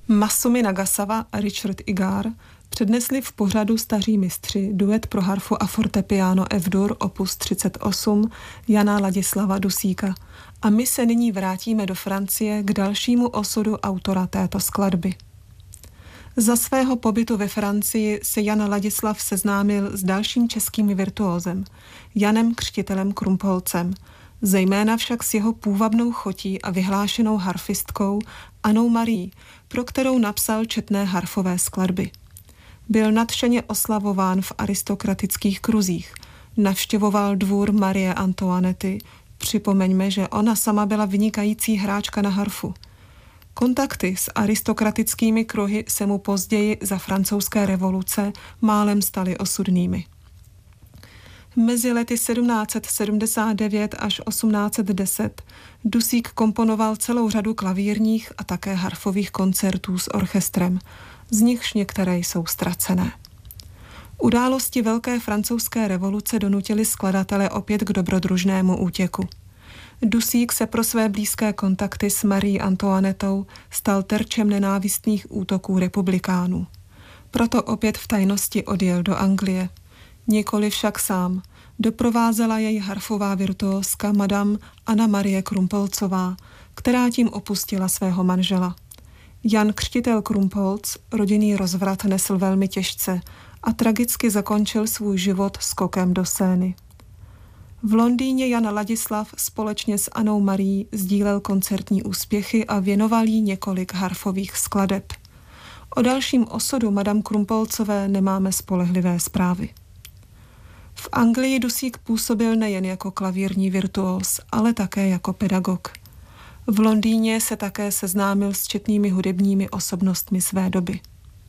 Masumi Nagasawa a Richard Igar přednesli v pořadu Staří mistři duet pro harfu a fortepiano F-dur opus 38 Jana Ladislava Dusíka a my se nyní vrátíme do Francie k dalšímu osudu autora této skladby. Za svého pobytu ve Francii se Jan Ladislav seznámil s dalším českým virtuózem, Janem Křtitelem Krumpholzem, zejména však s jeho půvabnou chotí a vyhlášenou harfistkou Annou Marií, pro kterou napsal četné harfové skladby. Byl nadšeně oslavován v aristokratických kruzích, navštěvoval dvůr Marie Antoinety, připomeňme, že ona sama byla vynikající hráčka na harfu. Kontakty s aristokratickými kruhy se mu později za francouzské revoluce málem staly osudnými. Mezi lety 1779 až 1810 Dusík komponoval celou řadu klavírních a také harfových koncertů s orchestrem, z nichž některé jsou ztracené. Události Velké francouzské revoluce donutily skladatele opět k dobrodružnému útěku. Dusík se pro své blízké kontakty s Marie Antoinetou stal terčem nenávistných útoků republikánů. Proto opět v tajnosti odjel do Anglie. Nikoli však sám. Doprovázela jej harfová virtuózka madame Anna Marie Krumpholzová, která tím opustila svého manžela. Jan Křtitel Krumpholz rodinný rozvrat nesl velmi těžce a tragicky zakončil svůj život skokem do Sény. V Londýně Jan Ladislav společně s Annou Marií sdílel koncertní úspěchy a věnoval jí několik harfových skladeb. O dalším osudu madame Krumpholzové nemáme spolehlivé zprávy. V Anglii Dusík působil nejen jako klavírní virtuóz, ale také jako pedagog. V Londýně se také seznámil s četnými hudebními osobnostmi své doby.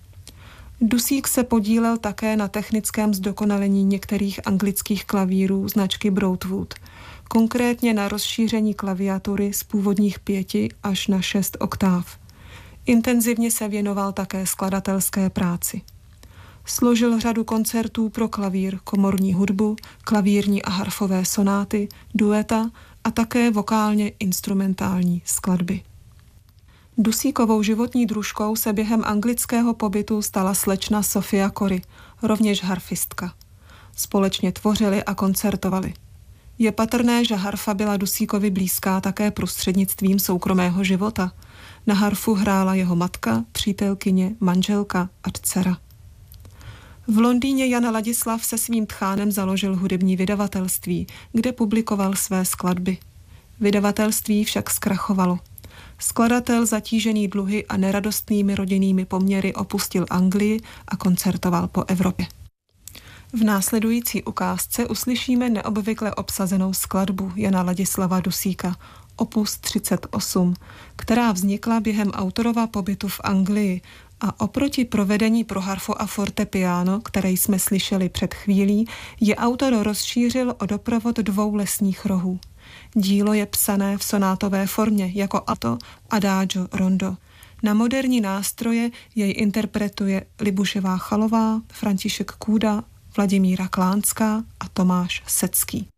Dusík se podílel také na technickém zdokonalení některých anglických klavírů značky Broadwood, konkrétně na rozšíření klaviatury z původních 5 až na 6 oktáv. Intenzivně se věnoval také skladatelské práci. Složil řadu koncertů pro klavír, komorní hudbu, klavírní a harfové sonáty, dueta a také vokálně instrumentální skladby. Dusíkovou životní družkou se během anglického pobytu stala slečna Sophia Cory, rovněž harfistka. Společně tvořili a koncertovali. Je patrné, že harfa byla Dusíkovi blízká také prostřednictvím soukromého života. Na harfu hrála jeho matka, přítelkyně, manželka a dcera. V Londýně Jan Ladislav se svým tchánem založil hudební vydavatelství, kde publikoval své skladby. Vydavatelství však zkrachovalo. Skladatel zatížený dluhy a neradostnými rodinnými poměry opustil Anglii a koncertoval po Evropě. V následující ukázce uslyšíme neobvykle obsazenou skladbu Jana Ladislava Dusíka, opus 38, která vznikla během autorova pobytu v Anglii a oproti provedení pro harfu a fortepiano, které jsme slyšeli před chvílí, je autor rozšířil o doprovod 2 lesních rohů. Dílo je psané v sonátové formě jako alto, adagio, rondo. Na moderní nástroje jej interpretuje Libuše Váchalová, František Kůda, Vladimíra Klánská a Tomáš Secký.